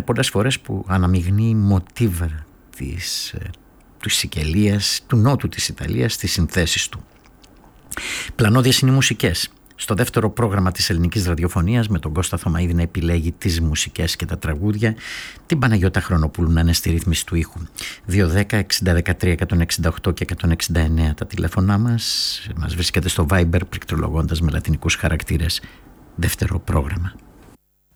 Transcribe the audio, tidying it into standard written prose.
πολλές φορές που αναμειγνύει μοτίβα του Σικελίας, του νότου της Ιταλίας, στις συνθέσεις του. Πλανώδιες είναι οι μουσικές. Στο δεύτερο πρόγραμμα της ελληνικής ραδιοφωνίας, με τον Κώστα Θωμαίδη να επιλέγει τις μουσικές και τα τραγούδια, την Παναγιώτα Χρονοπούλου να είναι στη ρύθμιση του ήχου. 210 6013 168 και 169 τα τηλέφωνά μας. Μας βρίσκεται στο Viber πληκτρολογώντας με λατινικούς χαρακτήρες δεύτερο πρόγραμμα.